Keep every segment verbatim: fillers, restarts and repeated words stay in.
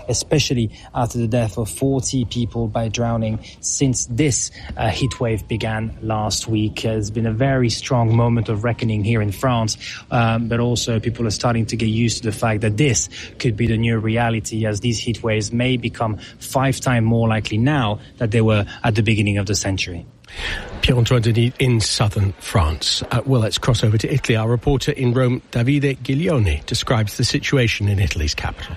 especially after the death of forty people by drowning since this uh, heat wave began last week. Uh, it's been a very strong moment of reckoning here in France, um, but also people are starting to get used to the fact that this could be the new reality, as these heat waves may become five times more likely now than they were at the beginning of the century. Pierre-Antoine Denis in southern France. Uh, well, let's cross over to Italy. Our reporter in Rome, Davide Giglione, describes the situation in Italy's capital.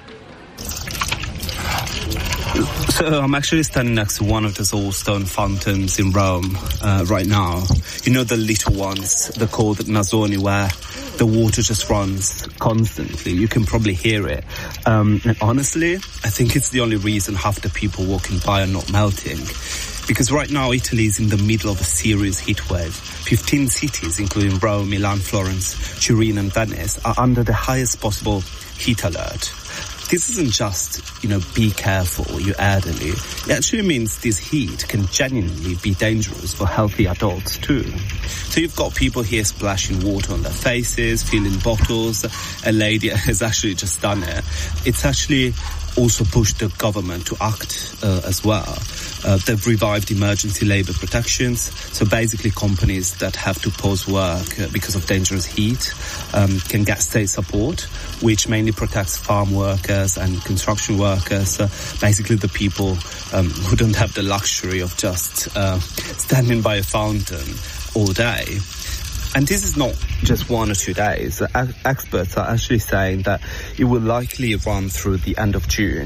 So I'm actually standing next to one of those old stone fountains in Rome uh, right now. You know, the little ones, they're called Nazzoni, where the water just runs constantly. You can probably hear it. Um, and honestly, I think it's the only reason half the people walking by are not melting. Because right now Italy is in the middle of a serious heat wave. fifteen cities, including Rome, Milan, Florence, Turin and Venice, are under the highest possible heat alert. This isn't just, you know, be careful, you're elderly. It actually means this heat can genuinely be dangerous for healthy adults too. So you've got people here splashing water on their faces, filling bottles. A lady has actually just done it. It's actually also pushed the government to act uh, as well. Uh, they've revived emergency labour protections. So basically companies that have to pause work uh, because of dangerous heat um, can get state support, which mainly protects farm workers and construction workers, uh, basically the people um, who don't have the luxury of just uh, standing by a fountain all day. And this is not just one or two days. Uh, experts are actually saying that it will likely run through the end of June.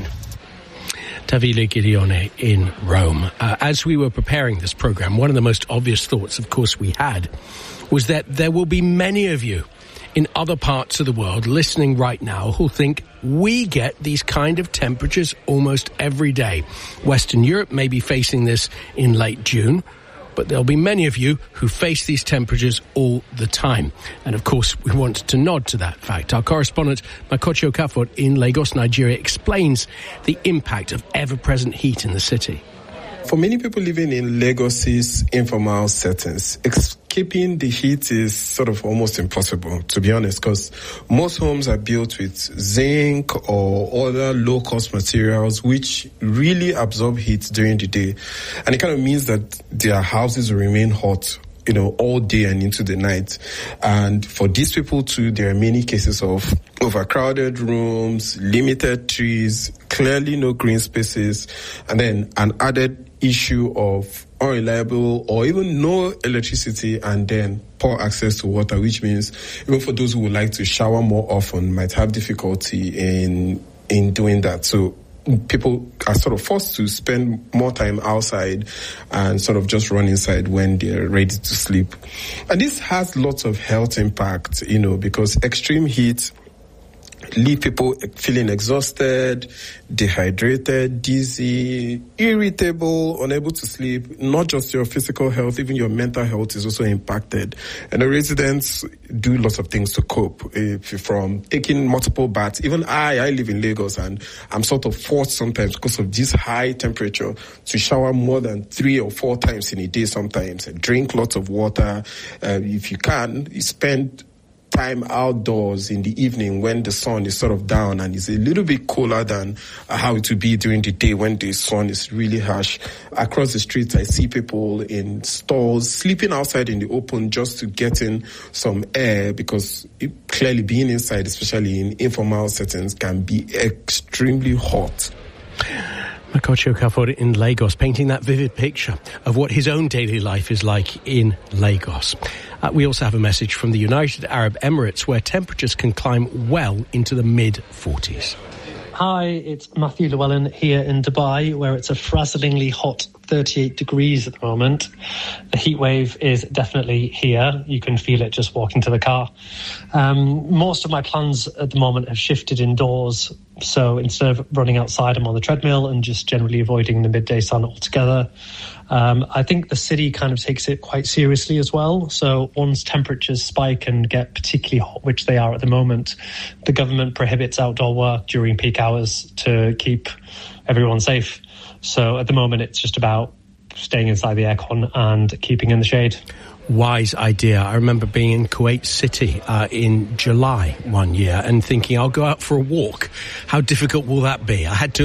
Davide Giglione in Rome. Uh, as we were preparing this programme, one of the most obvious thoughts, of course, we had was that there will be many of you in other parts of the world listening right now who think we get these kind of temperatures almost every day. Western Europe may be facing this in late June, but there'll be many of you who face these temperatures all the time. And of course, we want to nod to that fact. Our correspondent, Makochi Okafor in Lagos, Nigeria, explains the impact of ever-present heat in the city. For many people living in Lagos's informal settings, escaping the heat is sort of almost impossible, to be honest, because most homes are built with zinc or other low-cost materials which really absorb heat during the day. And it kind of means that their houses will remain hot, you know, all day and into the night. And for these people too, there are many cases of overcrowded rooms, limited trees, clearly no green spaces, and then an added issue of unreliable or even no electricity and then poor access to water, which means even for those who would like to shower more often might have difficulty in in doing that. So people are sort of forced to spend more time outside and sort of just run inside when they're ready to sleep. And this has lots of health impact, you know, because extreme heat leave people feeling exhausted, dehydrated, dizzy, irritable, unable to sleep. Not just your physical health, even your mental health is also impacted. And the residents do lots of things to cope, if from taking multiple baths. Even I, I live in Lagos and I'm sort of forced sometimes because of this high temperature to shower more than three or four times in a day sometimes. And drink lots of water. Uh, if you can, you spend time outdoors in the evening when the sun is sort of down and it's a little bit cooler than uh, how it would be during the day when the sun is really harsh. Across the streets, I see people in stalls sleeping outside in the open just to get in some air, because it, clearly being inside, especially in informal settings, can be extremely hot. Makochi Okafor in Lagos, painting that vivid picture of what his own daily life is like in Lagos. Uh, we also have a message from the United Arab Emirates, where temperatures can climb well into the mid forties. Hi, it's Matthew Llewellyn here in Dubai, where it's a frazzlingly hot thirty-eight degrees at the moment. The heat wave is definitely here. You can feel it just walking to the car. Um, most of my plans at the moment have shifted indoors. So instead of running outside, I'm on the treadmill and just generally avoiding the midday sun altogether. Um, I think the city kind of takes it quite seriously as well. So once temperatures spike and get particularly hot, which they are at the moment, the government prohibits outdoor work during peak hours to keep everyone safe. So at the moment, it's just about staying inside the aircon and keeping in the shade. Wise idea. I remember being in Kuwait City uh, in July one year and thinking, I'll go out for a walk. How difficult will that be? I had to